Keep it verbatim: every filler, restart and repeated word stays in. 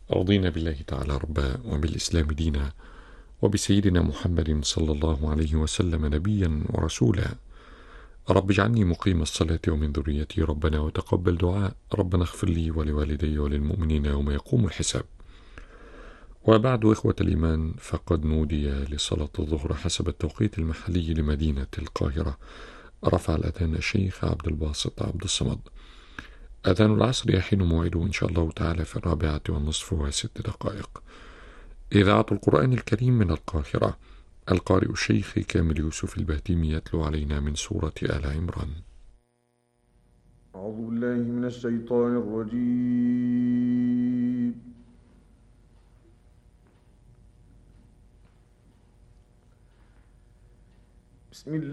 رضينا بالله تعالى ربا وبالإسلام دينا وبسيدنا محمد صلى الله عليه وسلم نبيا ورسولا. رب اجعلني مقيم الصلاة ومن ذريتي ربنا وتقبل دعاء ربنا اغفر لي ولوالدي وللمؤمنين يوم يقوم الحساب. وبعد إخوة الإيمان، فقد نودي لصلاة الظهر حسب التوقيت المحلي لمدينة القاهرة. رفع الأذان الشيخ عبد الباسط عبد الصمد. أذان العصر يحين موعده إن شاء الله تعالى في الرابعة والنصف وست دقائق. إذاعة القرآن الكريم من القاهرة، القارئ الشيخ كامل يوسف البهتيمي يتلو علينا من سورة آل عمران. أعوذ بالله من الشيطان الرجيم. بسم الله